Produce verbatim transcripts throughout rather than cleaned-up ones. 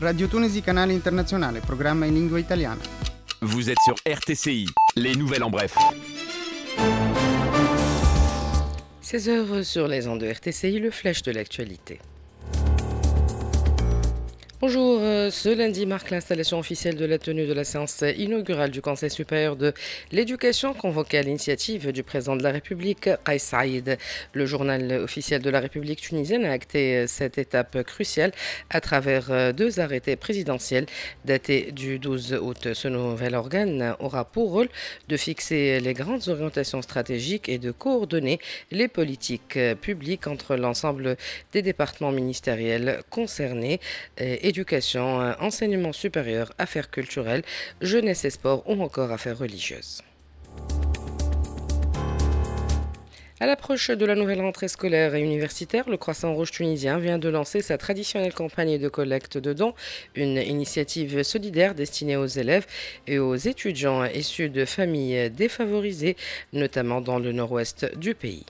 Radio Tunisi, canale internazionale, programma in lingua italiana. Vous êtes sur R T C I, les nouvelles en bref. seize heures sur les ondes de R T C I, le flash de l'actualité. Bonjour, ce lundi marque l'installation officielle de la tenue de la séance inaugurale du Conseil supérieur de l'éducation convoquée à l'initiative du président de la République, Kais Saïed. Le journal officiel de la République tunisienne a acté cette étape cruciale à travers deux arrêtés présidentiels datés du douze août. Ce nouvel organe aura pour rôle de fixer les grandes orientations stratégiques et de coordonner les politiques publiques entre l'ensemble des départements ministériels concernés, éducation, enseignement supérieur, affaires culturelles, jeunesse et sport ou encore affaires religieuses. À l'approche de la nouvelle rentrée scolaire et universitaire, le Croissant Rouge tunisien vient de lancer sa traditionnelle campagne de collecte de dons, une initiative solidaire destinée aux élèves et aux étudiants issus de familles défavorisées, notamment dans le nord-ouest du pays.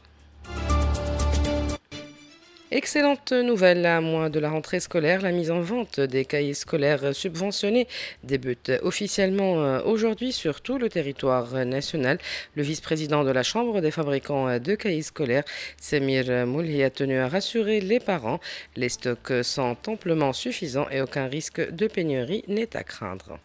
Excellente nouvelle, à moins de la rentrée scolaire, la mise en vente des cahiers scolaires subventionnés débute officiellement aujourd'hui sur tout le territoire national. Le vice-président de la Chambre des fabricants de cahiers scolaires, Semir Moulhi, a tenu à rassurer les parents. Les stocks sont amplement suffisants et aucun risque de pénurie n'est à craindre.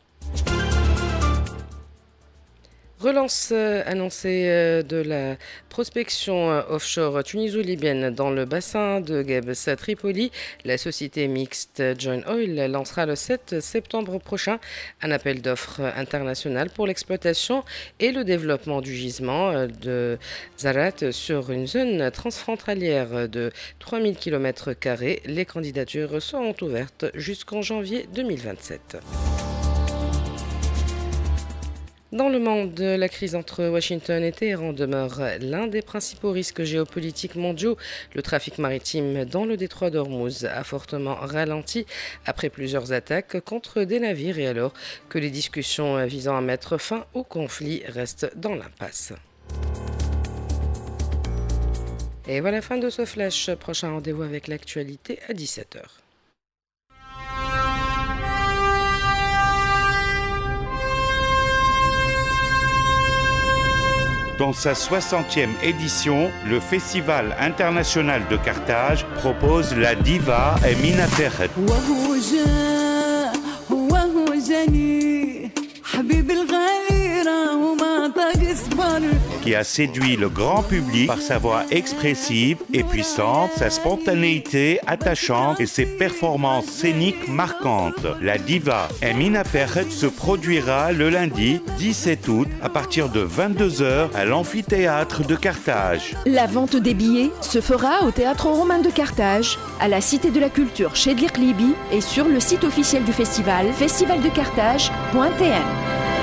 Relance annoncée de la prospection offshore tuniso-libyenne dans le bassin de Gebes à Tripoli. La société mixte Join Oil lancera le sept septembre prochain un appel d'offres international pour l'exploitation et le développement du gisement de Zarat sur une zone transfrontalière de trois mille kilomètres carrés. Les candidatures seront ouvertes jusqu'en janvier deux mille vingt-sept. Dans le monde, la crise entre Washington et Téhéran demeure l'un des principaux risques géopolitiques mondiaux. Le trafic maritime dans le détroit d'Ormuz a fortement ralenti après plusieurs attaques contre des navires et alors que les discussions visant à mettre fin au conflit restent dans l'impasse. Et voilà la fin de ce flash. Prochain rendez-vous avec l'actualité à dix-sept heures. Dans sa soixantième édition, le Festival international de Carthage propose la diva Emina Ferret. Qui a séduit le grand public par sa voix expressive et puissante, sa spontanéité attachante et ses performances scéniques marquantes. La diva Emina Ferret se produira le lundi dix-sept août à partir de vingt-deux heures à l'amphithéâtre de Carthage. La vente des billets se fera au Théâtre romain de Carthage, à la Cité de la Culture chez Libi et sur le site officiel du festival festival de carthage point t n.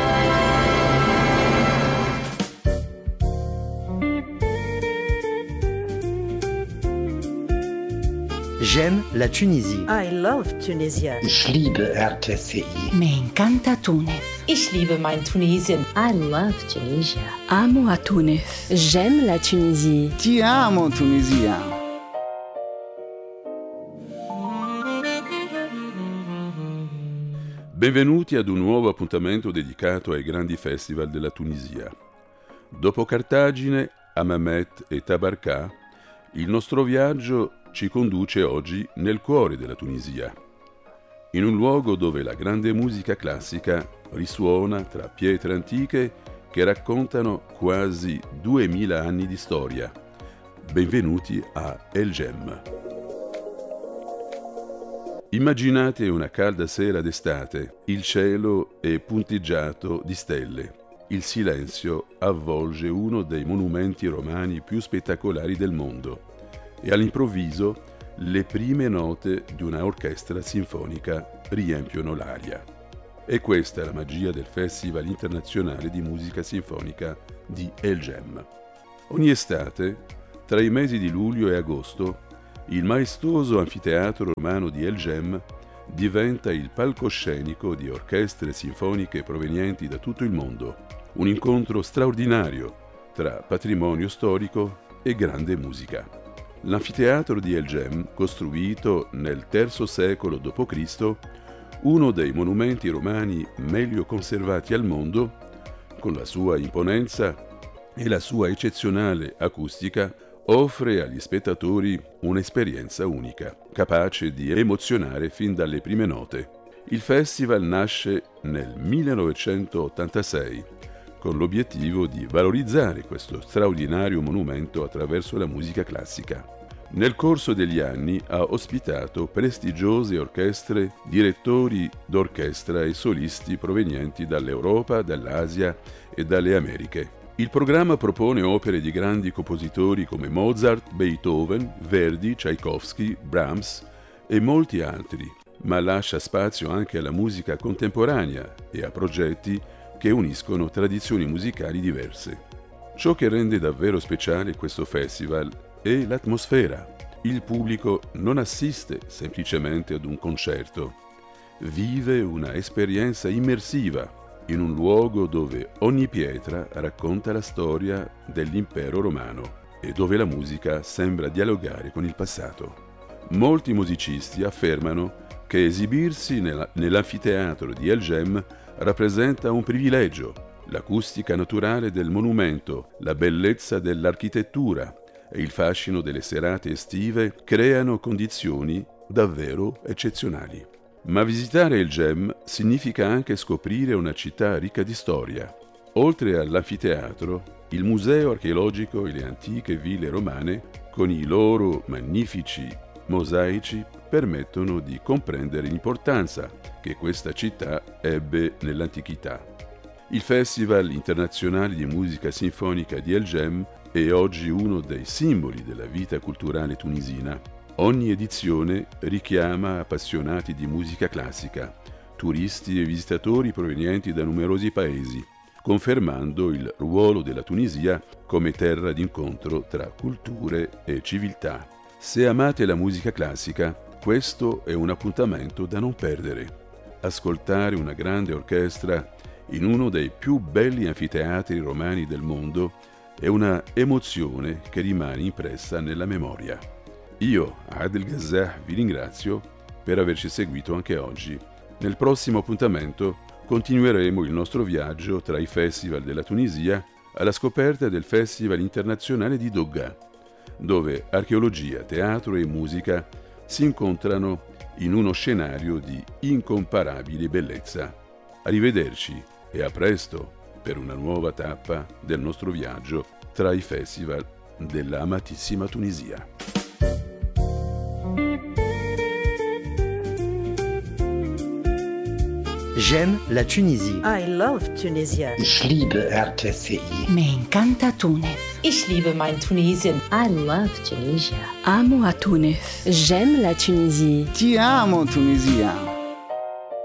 J'aime la Tunisie. I love Tunisia. Ich liebe R T C I. Me encanta Túnez. Ich liebe mein Tunesien. I love Tunisia. Amo a Túnez. J'aime la Tunisie. Ti amo, Tunisia. Benvenuti ad un nuovo appuntamento dedicato ai grandi festival della Tunisia. Dopo Cartagine, Hammamet e Tabarka, il nostro viaggio ci conduce oggi nel cuore della Tunisia, in un luogo dove la grande musica classica risuona tra pietre antiche che raccontano quasi duemila anni di storia. Benvenuti a El Jem. Immaginate una calda sera d'estate, il cielo è punteggiato di stelle, il silenzio avvolge uno dei monumenti romani più spettacolari del mondo. E all'improvviso le prime note di una orchestra sinfonica riempiono l'aria. E questa è la magia del Festival internazionale di musica sinfonica di El Jem. Ogni estate, tra i mesi di luglio e agosto, il maestoso anfiteatro romano di El Jem diventa il palcoscenico di orchestre sinfoniche provenienti da tutto il mondo. Un incontro straordinario tra patrimonio storico e grande musica. L'anfiteatro di El Jem, costruito nel terzo secolo dopo Cristo, uno dei monumenti romani meglio conservati al mondo, con la sua imponenza e la sua eccezionale acustica, offre agli spettatori un'esperienza unica, capace di emozionare fin dalle prime note. Il festival nasce nel millenovecentottantasei con l'obiettivo di valorizzare questo straordinario monumento attraverso la musica classica. Nel corso degli anni ha ospitato prestigiose orchestre, direttori d'orchestra e solisti provenienti dall'Europa, dall'Asia e dalle Americhe. Il programma propone opere di grandi compositori come Mozart, Beethoven, Verdi, Tchaikovsky, Brahms e molti altri, ma lascia spazio anche alla musica contemporanea e a progetti che uniscono tradizioni musicali diverse. Ciò che rende davvero speciale questo festival è l'atmosfera. Il pubblico non assiste semplicemente ad un concerto, vive una esperienza immersiva in un luogo dove ogni pietra racconta la storia dell'impero romano e dove la musica sembra dialogare con il passato. Molti musicisti affermano che esibirsi nella, nell'anfiteatro di El Gem rappresenta un privilegio. L'acustica naturale del monumento, la bellezza dell'architettura e il fascino delle serate estive creano condizioni davvero eccezionali. Ma visitare il Gem significa anche scoprire una città ricca di storia. Oltre all'anfiteatro, il museo archeologico e le antiche ville romane, con i loro magnifici mosaici, permettono di comprendere l'importanza che questa città ebbe nell'antichità. Il Festival internazionale di musica sinfonica di El Gem è oggi uno dei simboli della vita culturale tunisina. Ogni edizione richiama appassionati di musica classica, turisti e visitatori provenienti da numerosi paesi, confermando il ruolo della Tunisia come terra d'incontro tra culture e civiltà. Se amate la musica classica, questo è un appuntamento da non perdere. Ascoltare una grande orchestra in uno dei più belli anfiteatri romani del mondo è una emozione che rimane impressa nella memoria. Io, Adel Gazzah, vi ringrazio per averci seguito anche oggi. Nel prossimo appuntamento continueremo il nostro viaggio tra i festival della Tunisia alla scoperta del Festival internazionale di Doga, dove archeologia, teatro e musica si incontrano in uno scenario di incomparabile bellezza. Arrivederci e a presto per una nuova tappa del nostro viaggio tra i festival della amatissima Tunisia. J'aime la Tunisie. I love Tunisia. Ich liebe R T C I. Me encanta Túnez. Ich liebe mein Tunesien. I love Tunisia. Amo a Túnez. J'aime la Tunisie. Ti amo Tunisia.